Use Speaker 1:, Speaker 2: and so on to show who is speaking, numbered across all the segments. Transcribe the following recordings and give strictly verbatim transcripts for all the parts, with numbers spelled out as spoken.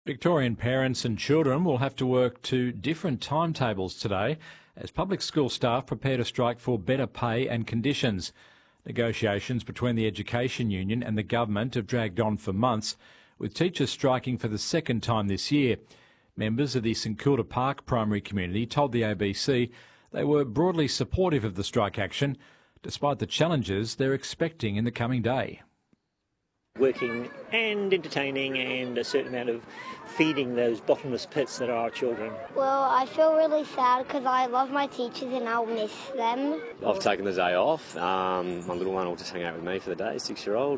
Speaker 1: Victorian parents and children will have to work to different timetables today as public school staff prepare to strike for better pay and conditions. Negotiations between the Education Union and the government have dragged on for months, with teachers striking for the second time this year. Members of the St Kilda Park primary community told the A B C they were broadly supportive of the strike action, despite the challenges they're expecting in the coming day.
Speaker 2: Working and entertaining and a certain amount of feeding those bottomless pits that are our children.
Speaker 3: Well, I feel really sad because I love my teachers and I'll miss them.
Speaker 4: I've taken the day off. Um, my little one will just hang out with me for the day, six-year-old.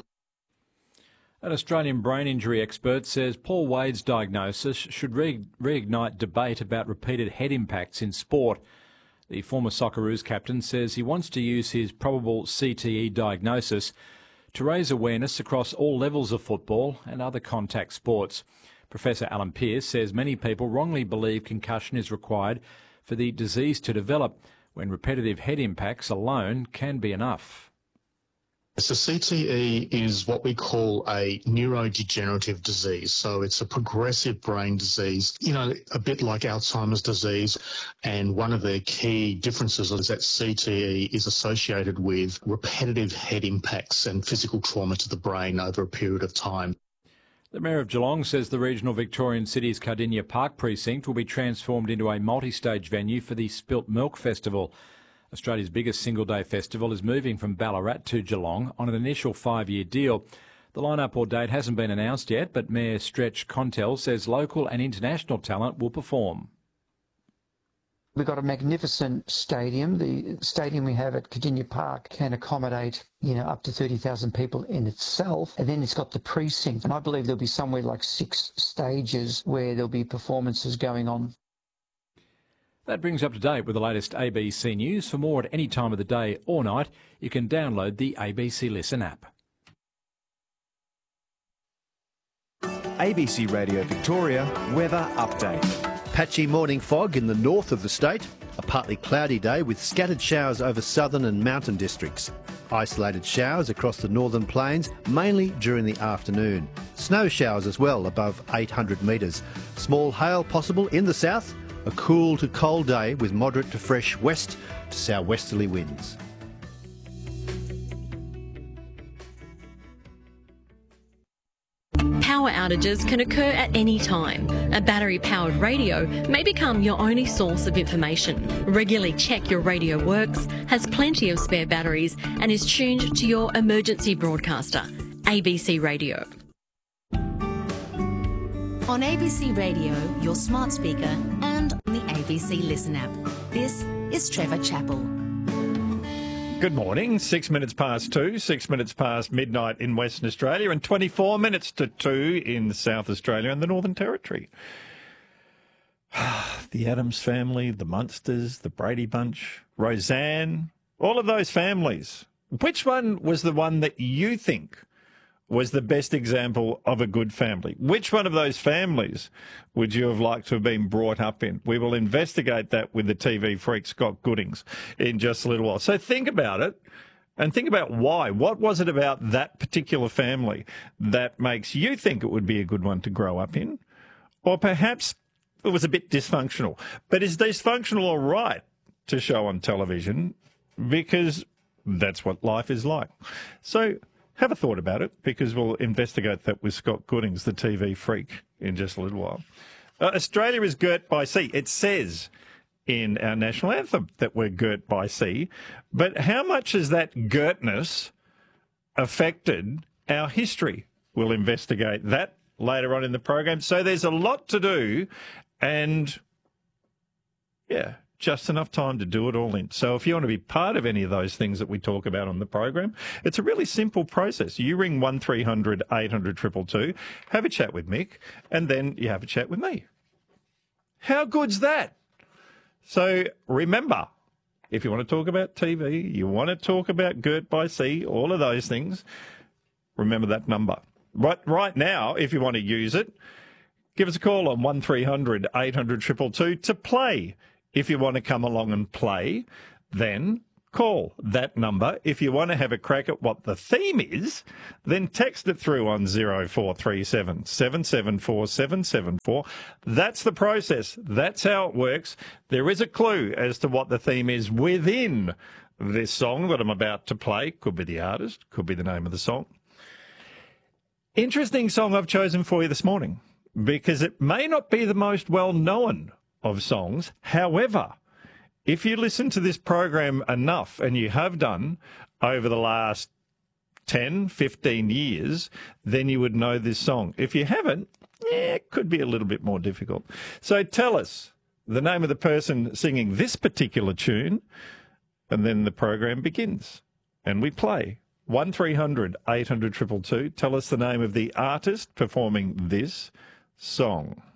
Speaker 1: An Australian brain injury expert says Paul Wade's diagnosis should re- reignite debate about repeated head impacts in sport. The former Socceroos captain says he wants to use his probable C T E diagnosis to raise awareness across all levels of football and other contact sports. Professor Alan Pearce says many people wrongly believe concussion is required for the disease to develop, when repetitive head impacts alone can be enough.
Speaker 5: So C T E is what we call a neurodegenerative disease. So it's a progressive brain disease, you know, a bit like Alzheimer's disease. And one of the key differences is that C T E is associated with repetitive head impacts and physical trauma to the brain over a period of time.
Speaker 1: The Mayor of Geelong says the regional Victorian city's Cardinia Park precinct will be transformed into a multi-stage venue for the Spilt Milk Festival. Australia's biggest single-day festival is moving from Ballarat to Geelong on an initial five-year deal. The line-up or date hasn't been announced yet, but Mayor Stretch Contell says local and international talent will perform.
Speaker 6: We've got a magnificent stadium. The stadium we have at Cardinia Park can accommodate, you know, up to thirty thousand people in itself. And then it's got the precinct. And I believe there'll be somewhere like six stages where there'll be performances going on.
Speaker 1: That brings up to date with the latest A B C News. For more at any time of the day or night, you can download the A B C Listen app.
Speaker 7: A B C Radio Victoria weather update.
Speaker 8: Patchy morning fog in the north of the state. A partly cloudy day with scattered showers over southern and mountain districts. Isolated showers across the northern plains, mainly during the afternoon. Snow showers as well above eight hundred metres. Small hail possible in the south. A cool to cold day with moderate to fresh west to southwesterly winds.
Speaker 9: Power outages can occur at any time. A battery-powered radio may become your only source of information. Regularly check your radio works, has plenty of spare batteries, and is tuned to your emergency broadcaster, A B C Radio.
Speaker 10: On A B C Radio, your smart speaker, and on the A B C Listen app. This is Trevor Chappell.
Speaker 11: Good morning. Six minutes past two, six minutes past midnight in Western Australia, and twenty-four minutes to two in South Australia and the Northern Territory. The Addams family, the Munsters, the Brady Bunch, Roseanne, all of those families. Which one was the one that you think was the best example of a good family? Which one of those families would you have liked to have been brought up in? We will investigate that with the T V freak Scott Goodings in just a little while. So think about it and think about why. What was it about that particular family that makes you think it would be a good one to grow up in? Or perhaps it was a bit dysfunctional. But is dysfunctional all right to show on television? Because that's what life is like. So have a thought about it, because we'll investigate that with Scott Goodings, the T V freak, in just a little while. Uh, Australia is girt by sea. It says in our national anthem that we're girt by sea. But how much has that girdness affected our history? We'll investigate that later on in the program. So there's a lot to do, and yeah, just enough time to do it all in. So if you want to be part of any of those things that we talk about on the program, it's a really simple process. You ring one three hundred eight hundred two two two, have a chat with Mick, and then you have a chat with me. How good's that? So remember, if you want to talk about T V, you want to talk about girt by sea, all of those things, remember that number. Right, right now, if you want to use it, give us a call on one three hundred eight hundred two two two to play. If you want to come along and play, then call that number. If you want to have a crack at what the theme is, then text it through on zero four three seven, seven seven four, seven seven four. That's the process. That's how it works. There is a clue as to what the theme is within this song that I'm about to play. Could be the artist, could be the name of the song. Interesting song I've chosen for you this morning because it may not be the most well-known of songs. However, if you listen to this program enough, and you have done over the last ten, fifteen years, then you would know this song. If you haven't, eh, it could be a little bit more difficult. So tell us the name of the person singing this particular tune, and then the program begins. And we play. one three hundred, eight hundred, two two two. Tell us the name of the artist performing this song.